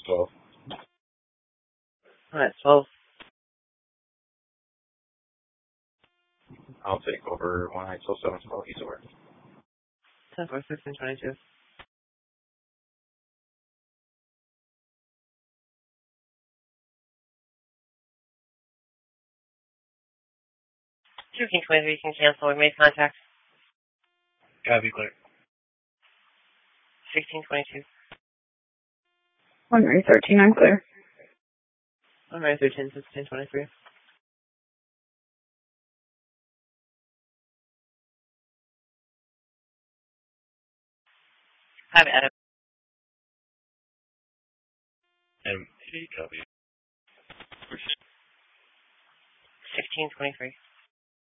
12. Alright, 12. I'll take over 1 night till 7-12 east over. 10 4, 16, 22. King 23, you can cancel. We made contact. Copy, clear. 16, 22. 1 Ray 13, I'm clear. 1 Ray 13, 16, 23. Have Adam. M80, copy. 16, 23.